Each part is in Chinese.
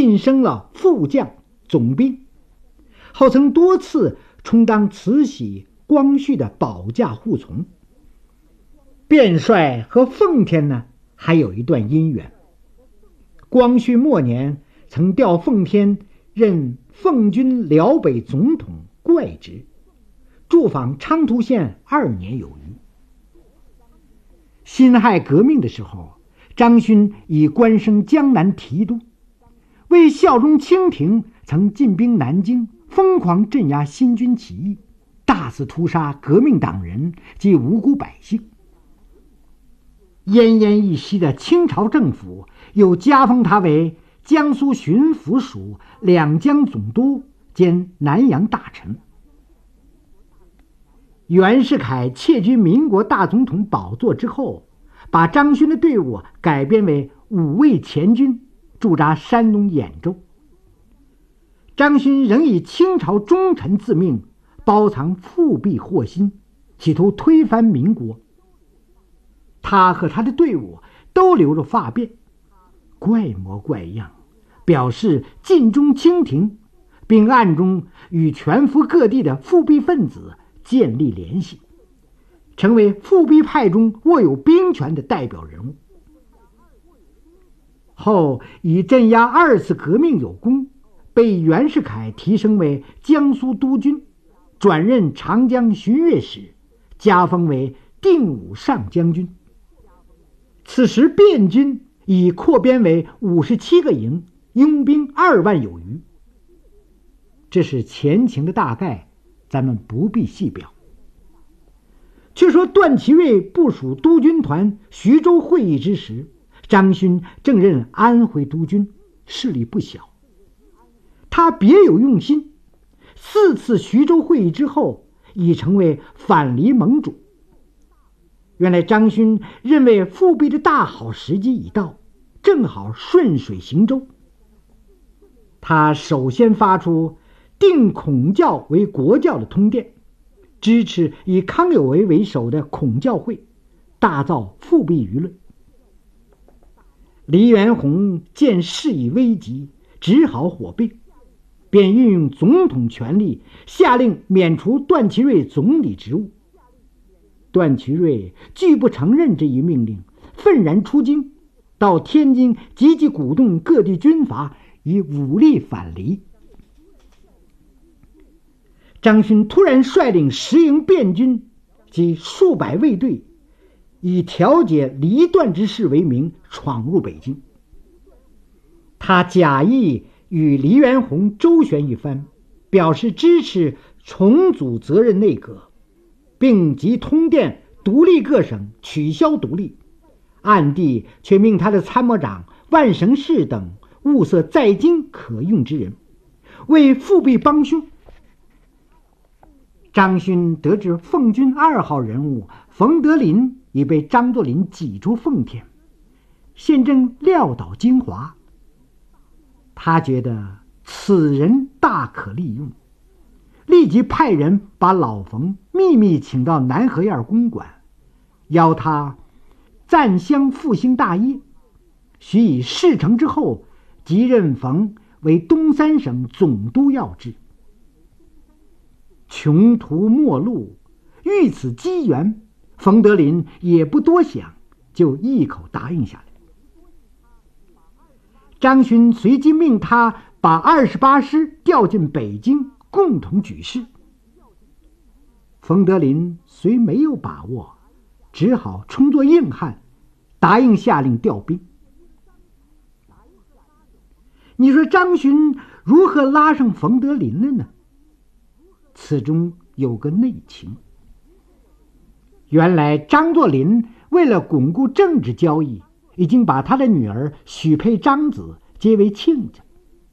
晋升了副将、总兵，后曾多次充当慈禧、光绪的保驾护从。卞帅和奉天呢，还有一段姻缘。光绪末年曾调奉天任奉军辽北总统怪职，驻防昌图县2年有余。辛亥革命的时候，张勋已官升江南提督，为效忠清廷，曾进兵南京，疯狂镇压新军起义，大肆屠杀革命党人及无辜百姓。奄奄一息的清朝政府又加封他为江苏巡抚署两江总督兼南洋大臣。袁世凯窃居民国大总统宝座之后，把张勋的队伍改编为5位前军，驻扎山东兖州。张勋仍以清朝忠臣自命，包藏复辟祸心，企图推翻民国。他和他的队伍都留着发辫，怪模怪样，表示尽忠清廷，并暗中与全福各地的复辟分子建立联系，成为复辟派中握有兵权的代表人物。后以镇压2次革命有功，被袁世凯提升为江苏督军，转任长江巡阅使，加封为定武上将军。此时汴军已扩编为57个营，拥兵2万有余。这是前情的大概，咱们不必细表。却说段祺瑞部署督军团徐州会议之时，张勋正任安徽督军，势力不小。他别有用心，4次徐州会议之后，已成为反黎盟主。原来张勋认为复辟的大好时机已到，正好顺水行舟。他首先发出定孔教为国教的通电，支持以康有为为首的孔教会，大造复辟舆论。黎元洪见事已危急，只好火并，便运用总统权力，下令免除段祺瑞总理职务。段祺瑞拒不承认这一命令，愤然出京，到天津积极鼓动各地军阀以武力反黎。张勋突然率领10营汴军及数百卫队，以调解黎段之事为名闯入北京。他假意与黎元洪周旋一番，表示支持重组责任内阁，并即通电独立各省取消独立，暗地却命他的参谋长万绳氏等物色在京可用之人，为复辟帮凶。张勋得知奉军2号人物冯德林已被张作霖挤出奉天，现正撂倒京华。他觉得此人大可利用，立即派人把老冯秘密请到南河沿公馆，邀他暂襄复兴大业，许以事成之后，即任冯为东三省总督要职。穷途末路，遇此机缘，冯德林也不多想，就一口答应下来。张勋随即命他把28师调进北京，共同举事。冯德林虽没有把握，只好充作硬汉，答应下令调兵。你说张勋如何拉上冯德林了呢？此中有个内情。原来张作霖为了巩固政治交易，已经把他的女儿许配张子结为亲家。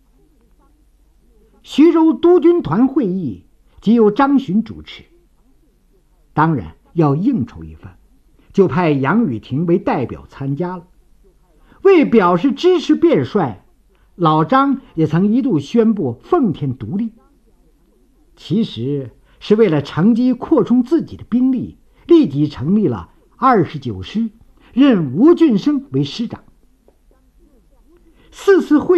徐州督军团会议即由张勋主持，当然要应酬一番，就派杨雨婷为代表参加了。为表示支持卞帅，老张也曾一度宣布奉天独立，其实是为了乘机扩充自己的兵力，立即成立了29师，任吴俊升为师长。4次会